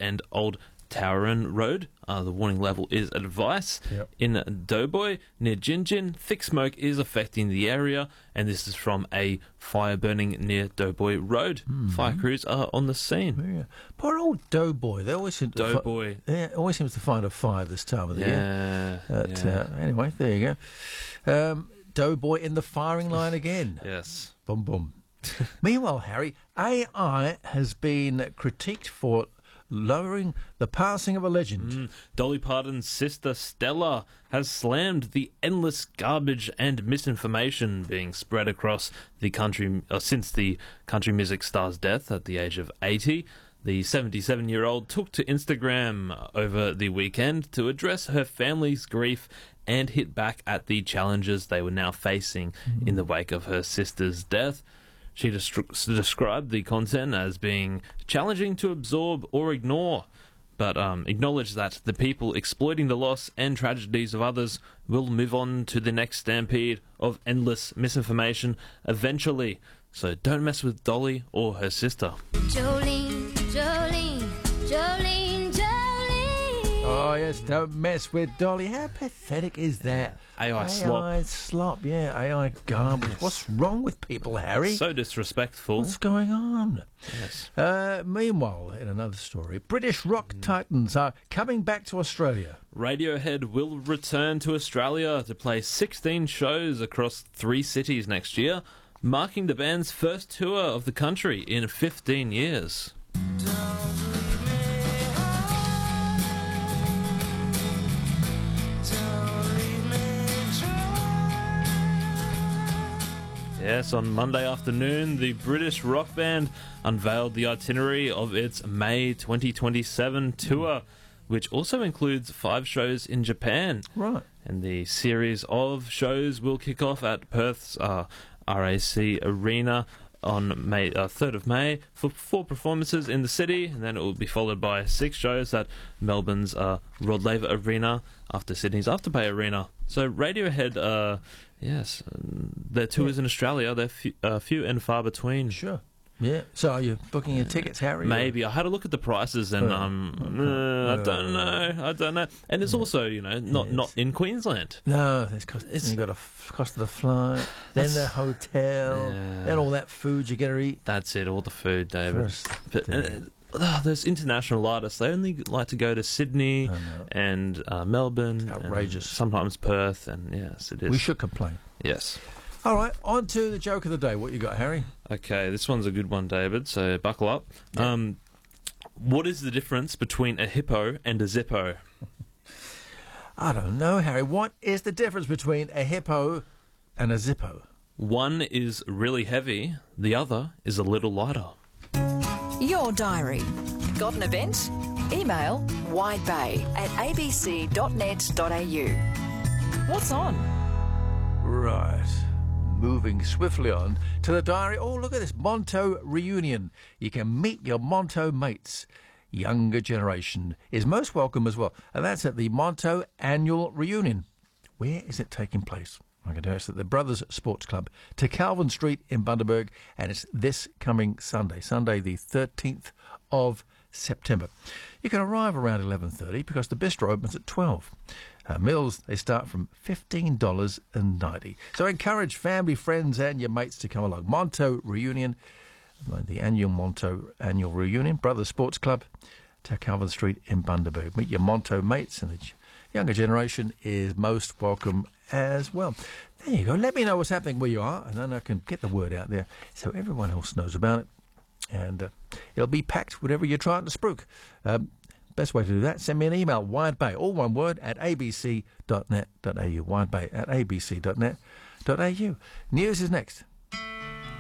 and Old Towran Road. The warning level is advice. Yep. In Doughboy, near Gin, thick smoke is affecting the area, and this is from a fire burning near Doughboy Road. Fire crews are on the scene. Yeah. Poor old Doughboy. They always seem to Doughboy. always seems to find a fire this time of the year. Anyway, there you go. Doughboy in the firing line again. Yes. Boom, boom. Meanwhile, Harry, AI has been critiqued for lowering the passing of a legend. Dolly Parton's sister Stella has slammed the endless garbage and misinformation being spread across the country since the country music star's death at the age of 80. The 77-year-old took to Instagram over the weekend to address her family's grief and hit back at the challenges they were now facing in the wake of her sister's death. She described the content as being challenging to absorb or ignore, but acknowledged that the people exploiting the loss and tragedies of others will move on to the next stampede of endless misinformation eventually. So don't mess with Dolly or her sister. Jolene, Jolene, Jolene, Jolene. Oh, yes, don't mess with Dolly. How pathetic is that? AI slop. AI slop, yeah, AI garbage. What's wrong with people, Harry? So disrespectful. What's going on? Yes. Meanwhile, in another story, British rock titans are coming back to Australia. Radiohead will return to Australia to play 16 shows across 3 cities next year, marking the band's first tour of the country in 15 years. Yes, on Monday afternoon, the British rock band unveiled the itinerary of its May 2027 tour, which also includes 5 shows in Japan. Right. And the series of shows will kick off at Perth's RAC Arena on May 3rd of May for 4 performances in the city, and then it will be followed by 6 shows at Melbourne's Rod Laver Arena, after Sydney's Afterpay Arena. So Radiohead, yes, their tours in Australia, they're few and far between. Sure. Yeah. So are you booking your tickets, Harry? Maybe. I had a look at the prices and I don't know. And it's also, not in Queensland. No, you've got a cost of the flight, then the hotel, then all that food you get to eat. That's it, all the food, David. There's international artists. They only like to go to Sydney and Melbourne. Outrageous. And sometimes Perth, and yes, it is. We should complain. Yes. All right, on to the joke of the day. What you got, Harry? Okay, this one's a good one, David, so buckle up. Yeah. What is the difference between a hippo and a Zippo? I don't know, Harry. What is the difference between a hippo and a Zippo? One is really heavy, the other is a little lighter. Your diary. Got an event? Email widebay@abc.net.au. What's on? Right. Moving swiftly on to the diary. Oh, look at this. Monto reunion. You can meet your Monto mates. Younger generation is most welcome as well. And that's at the Monto annual reunion. Where is it taking place? I can tell you it's at the Brothers Sports Club to Calvin Street in Bundaberg, and it's this coming Sunday the 13th of September. You can arrive around 11:30 because the bistro opens at 12. Meals, they start from $15.90. So encourage family, friends and your mates to come along. Monto Reunion, the annual Monto annual reunion, Brothers Sports Club to Calvin Street in Bundaberg. Meet your Monto mates, and the younger generation is most welcome as well. There you go. Let me know what's happening where you are, and then I can get the word out there so everyone else knows about it. And it'll be packed, whatever you're trying to spruik. Best way to do that, send me an email, widebay, all one word, at abc.net.au. Widebay at abc.net.au. News is next.